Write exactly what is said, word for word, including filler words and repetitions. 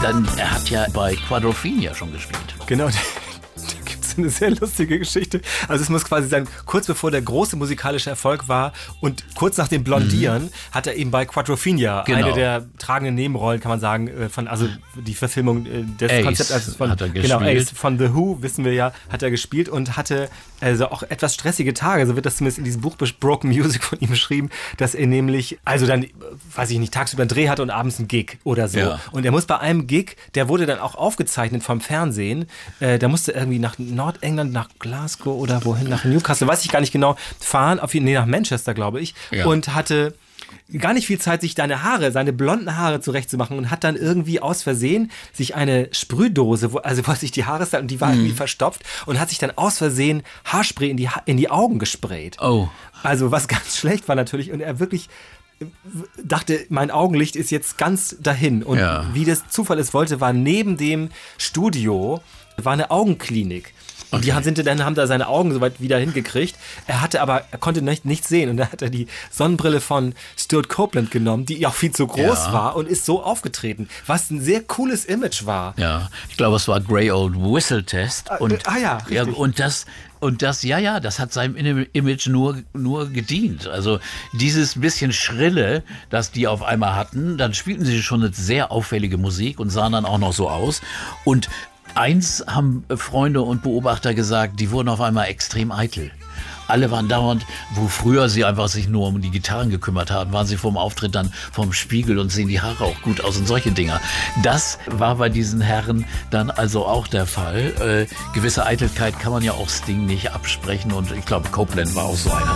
Dann, er hat ja bei Quadrophenia schon gespielt. Genau, da gibt es eine sehr lustige Geschichte. Also es muss quasi sein, kurz bevor der große musikalische Erfolg war und kurz nach dem Blondieren, mhm. hat er eben bei Quadrophenia, genau. eine der tragenden Nebenrollen, kann man sagen, von, also die Verfilmung des Ace Konzepts also von, hat er genau, gespielt. Ace von The Who, wissen wir ja, hat er gespielt und hatte also auch etwas stressige Tage, so wird das zumindest in diesem Buch Broken Music von ihm beschrieben, dass er nämlich, also dann, weiß ich nicht, tagsüber einen Dreh hatte und abends einen Gig oder so. Ja. Und er muss bei einem Gig, der wurde dann auch aufgezeichnet vom Fernsehen, äh, der musste irgendwie nach Nordengland, nach Glasgow oder wohin, nach Newcastle, weiß ich gar nicht genau, fahren, auf jeden, nee, nach Manchester, glaube ich, ja. und hatte gar nicht viel Zeit, sich seine Haare, seine blonden Haare zurechtzumachen und hat dann irgendwie aus Versehen sich eine Sprühdose, wo, also wo sich die Haare und die war mhm. irgendwie verstopft und hat sich dann aus Versehen Haarspray in die, in die Augen gesprayt. Oh. Also was ganz schlecht war natürlich und er wirklich dachte, mein Augenlicht ist jetzt ganz dahin und ja. wie das Zufall es wollte, war neben dem Studio war eine Augenklinik. Und okay. die haben, sind, dann haben da seine Augen soweit wieder hingekriegt. Er hatte aber, er konnte nicht, nichts sehen. Und da hat er die Sonnenbrille von Stuart Copeland genommen, die auch viel zu groß ja. war und ist so aufgetreten. Was ein sehr cooles Image war. Ja, ich glaube, es war Grey Old Whistle Test. Und, ah ja, richtig. ja, und das... Und das, ja, ja, das hat seinem Image nur, nur gedient. Also dieses bisschen Schrille, das die auf einmal hatten, dann spielten sie schon eine sehr auffällige Musik und sahen dann auch noch so aus. Und eins haben Freunde und Beobachter gesagt, die wurden auf einmal extrem eitel. Alle waren dauernd, wo früher sie einfach sich nur um die Gitarren gekümmert haben, waren sie vorm Auftritt dann vorm Spiegel und sehen die Haare auch gut aus und solche Dinger. Das war bei diesen Herren dann also auch der Fall. Äh, gewisse Eitelkeit kann man ja auch Sting nicht absprechen und ich glaube, Copeland war auch so einer.